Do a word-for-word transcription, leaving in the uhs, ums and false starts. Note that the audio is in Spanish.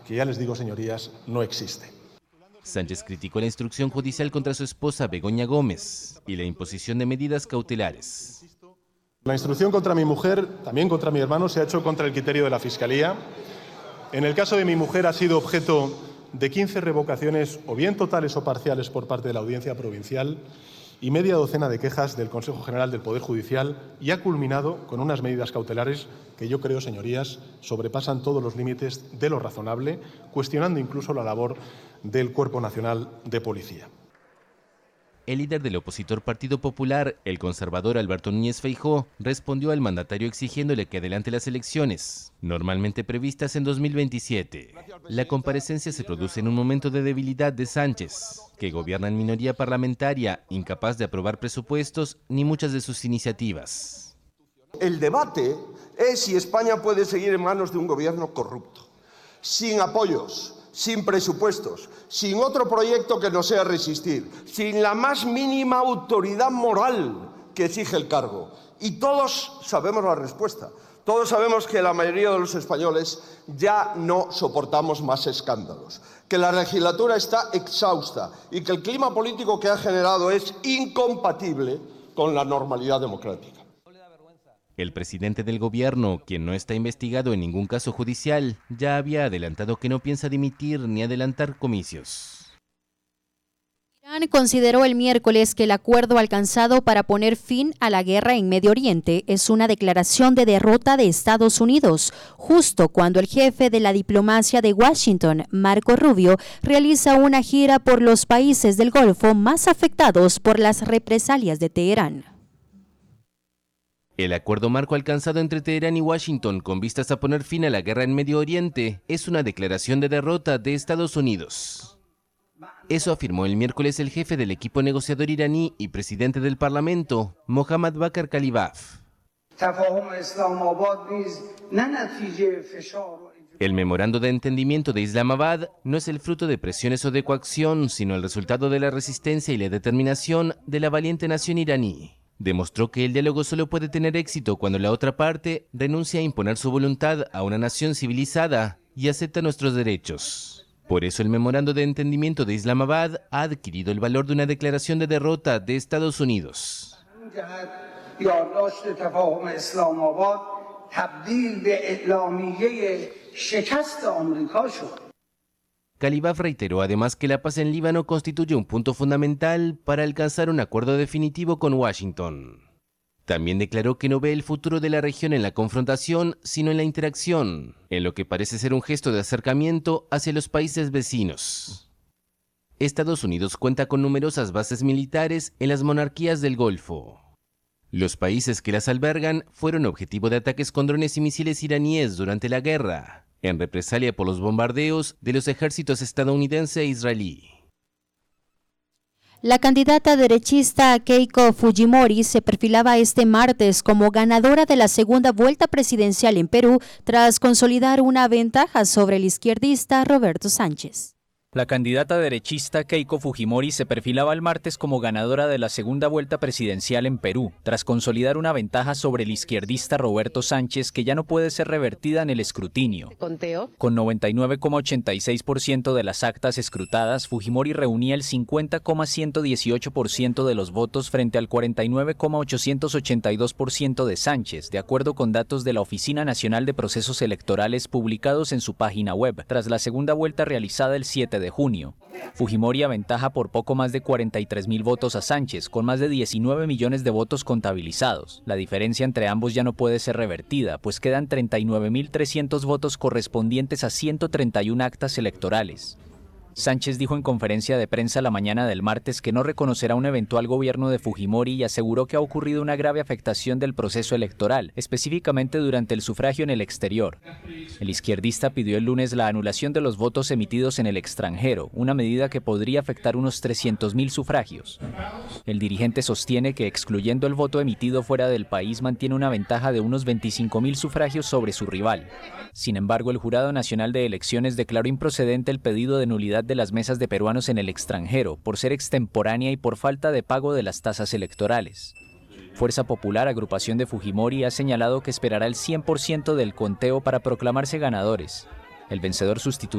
que ya les digo, señorías, no existe. Sánchez criticó la instrucción judicial contra su esposa Begoña Gómez y la imposición de medidas cautelares. La instrucción contra mi mujer, también contra mi hermano, se ha hecho contra el criterio de la Fiscalía. En el caso de mi mujer ha sido objeto de quince revocaciones, o bien totales o parciales, por parte de la Audiencia Provincial y media docena de quejas del Consejo General del Poder Judicial, y ha culminado con unas medidas cautelares que yo creo, señorías, sobrepasan todos los límites de lo razonable, cuestionando incluso la labor del Cuerpo Nacional de Policía. El líder del opositor Partido Popular, el conservador Alberto Núñez Feijóo, respondió al mandatario exigiéndole que adelante las elecciones, normalmente previstas en dos mil veintisiete. La comparecencia se produce en un momento de debilidad de Sánchez, que gobierna en minoría parlamentaria, incapaz de aprobar presupuestos ni muchas de sus iniciativas. El debate es si España puede seguir en manos de un gobierno corrupto, sin apoyos, sin presupuestos, sin otro proyecto que no sea resistir, sin la más mínima autoridad moral que exige el cargo. Y todos sabemos la respuesta. Todos sabemos que la mayoría de los españoles ya no soportamos más escándalos, que la legislatura está exhausta y que el clima político que ha generado es incompatible con la normalidad democrática. El presidente del gobierno, quien no está investigado en ningún caso judicial, ya había adelantado que no piensa dimitir ni adelantar comicios. Irán consideró el miércoles que el acuerdo alcanzado para poner fin a la guerra en Medio Oriente es una declaración de derrota de Estados Unidos, justo cuando el jefe de la diplomacia de Washington, Marco Rubio, realiza una gira por los países del Golfo más afectados por las represalias de Teherán. El acuerdo marco alcanzado entre Teherán y Washington con vistas a poner fin a la guerra en Medio Oriente es una declaración de derrota de Estados Unidos. Eso afirmó el miércoles el jefe del equipo negociador iraní y presidente del Parlamento, Mohammad Bakr Kalibaf. El memorando de entendimiento de Islamabad no es el fruto de presiones o de coacción, sino el resultado de la resistencia y la determinación de la valiente nación iraní. Demostró que el diálogo solo puede tener éxito cuando la otra parte renuncia a imponer su voluntad a una nación civilizada y acepta nuestros derechos. Por eso el memorando de entendimiento de Islamabad ha adquirido el valor de una declaración de derrota de Estados Unidos. Kalibaf reiteró además que la paz en Líbano constituye un punto fundamental para alcanzar un acuerdo definitivo con Washington. También declaró que no ve el futuro de la región en la confrontación, sino en la interacción, en lo que parece ser un gesto de acercamiento hacia los países vecinos. Estados Unidos cuenta con numerosas bases militares en las monarquías del Golfo. Los países que las albergan fueron objetivo de ataques con drones y misiles iraníes durante la guerra, en represalia por los bombardeos de los ejércitos estadounidense e israelí. La candidata derechista Keiko Fujimori se perfilaba este martes como ganadora de la segunda vuelta presidencial en Perú tras consolidar una ventaja sobre el izquierdista Roberto Sánchez. La candidata derechista Keiko Fujimori se perfilaba el martes como ganadora de la segunda vuelta presidencial en Perú, tras consolidar una ventaja sobre el izquierdista Roberto Sánchez que ya no puede ser revertida en el escrutinio. ¿Conteo? Con noventa y nueve coma ochenta y seis por ciento de las actas escrutadas, Fujimori reunía el cincuenta coma ciento dieciocho por ciento de los votos frente al cuarenta y nueve coma ochocientos ochenta y dos por ciento de Sánchez, de acuerdo con datos de la Oficina Nacional de Procesos Electorales publicados en su página web, tras la segunda vuelta realizada el siete de junio. Fujimori aventaja por poco más de cuarenta y tres mil votos a Sánchez, con más de diecinueve millones de votos contabilizados. La diferencia entre ambos ya no puede ser revertida, pues quedan treinta y nueve mil trescientos votos correspondientes a ciento treinta y una actas electorales. Sánchez dijo en conferencia de prensa la mañana del martes que no reconocerá un eventual gobierno de Fujimori y aseguró que ha ocurrido una grave afectación del proceso electoral, específicamente durante el sufragio en el exterior. El izquierdista pidió el lunes la anulación de los votos emitidos en el extranjero, una medida que podría afectar unos trescientos mil sufragios. El dirigente sostiene que, excluyendo el voto emitido fuera del país, mantiene una ventaja de unos veinticinco mil sufragios sobre su rival. Sin embargo, el Jurado Nacional de Elecciones declaró improcedente el pedido de nulidad de las mesas de peruanos en el extranjero, por ser extemporánea y por falta de pago de las tasas electorales. Fuerza Popular, agrupación de Fujimori, ha señalado que esperará el cien por ciento del conteo para proclamarse ganadores. El vencedor sustituyó